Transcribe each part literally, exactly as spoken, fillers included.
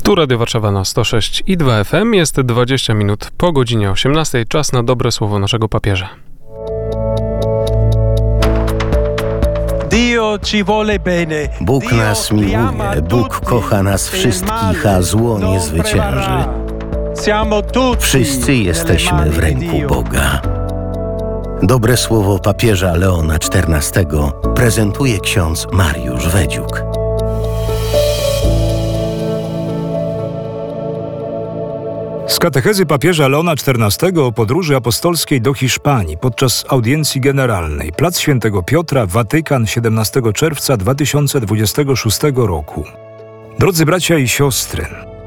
Tu Radio Warszawa na sto sześć i dwa F M. Jest dwadzieścia minut po godzinie osiemnastej. Czas na dobre słowo naszego papieża. Bóg nas miłuje, Bóg kocha nas wszystkich, a zło nie zwycięży. Wszyscy jesteśmy w ręku Boga. Dobre słowo papieża Leona czternastego prezentuje ksiądz Mariusz Wedziuk. Z katechezy papieża Leona czternastego o podróży apostolskiej do Hiszpanii podczas audiencji generalnej. Plac Świętego Piotra, Watykan, siedemnastego czerwca dwa tysiące dwudziestego szóstego roku. Drodzy bracia i siostry,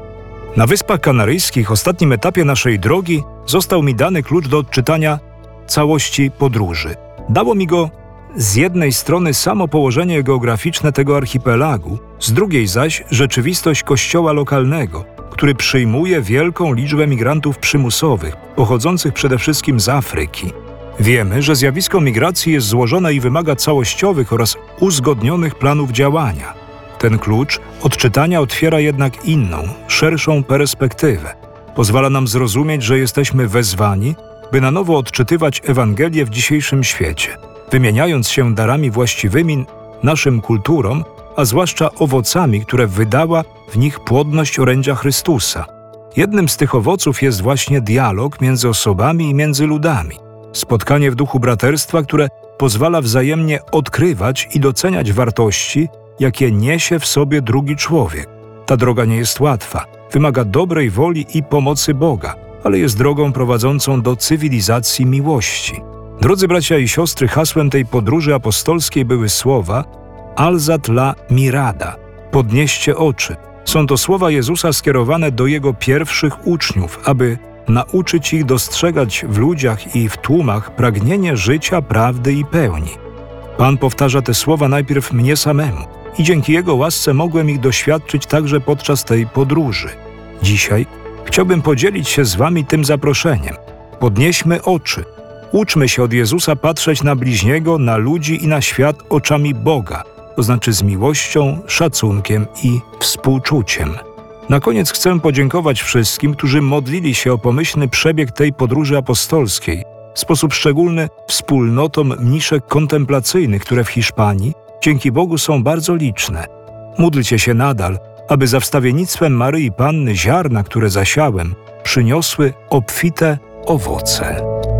na Wyspach Kanaryjskich, ostatnim etapie naszej drogi, został mi dany klucz do odczytania całości podróży. Dało mi go z jednej strony samo położenie geograficzne tego archipelagu, z drugiej zaś rzeczywistość kościoła lokalnego, który przyjmuje wielką liczbę migrantów przymusowych, pochodzących przede wszystkim z Afryki. Wiemy, że zjawisko migracji jest złożone i wymaga całościowych oraz uzgodnionych planów działania. Ten klucz odczytania otwiera jednak inną, szerszą perspektywę. Pozwala nam zrozumieć, że jesteśmy wezwani, by na nowo odczytywać Ewangelię w dzisiejszym świecie, wymieniając się darami właściwymi naszym kulturom, a zwłaszcza owocami, które wydała w nich płodność orędzia Chrystusa. Jednym z tych owoców jest właśnie dialog między osobami i między ludami. Spotkanie w duchu braterstwa, które pozwala wzajemnie odkrywać i doceniać wartości, jakie niesie w sobie drugi człowiek. Ta droga nie jest łatwa, wymaga dobrej woli i pomocy Boga, ale jest drogą prowadzącą do cywilizacji miłości. Drodzy bracia i siostry, hasłem tej podróży apostolskiej były słowa Alzat la mirada, podnieście oczy. Są to słowa Jezusa skierowane do Jego pierwszych uczniów, aby nauczyć ich dostrzegać w ludziach i w tłumach pragnienie życia, prawdy i pełni. Pan powtarza te słowa najpierw mnie samemu i dzięki Jego łasce mogłem ich doświadczyć także podczas tej podróży. Dzisiaj chciałbym podzielić się z Wami tym zaproszeniem. Podnieśmy oczy. Uczmy się od Jezusa patrzeć na bliźniego, na ludzi i na świat oczami Boga, to znaczy z miłością, szacunkiem i współczuciem. Na koniec chcę podziękować wszystkim, którzy modlili się o pomyślny przebieg tej podróży apostolskiej, w sposób szczególny wspólnotom mniszek kontemplacyjnych, które w Hiszpanii, dzięki Bogu, są bardzo liczne. Módlcie się nadal, aby za wstawiennictwem Maryi Panny ziarna, które zasiałem, przyniosły obfite owoce.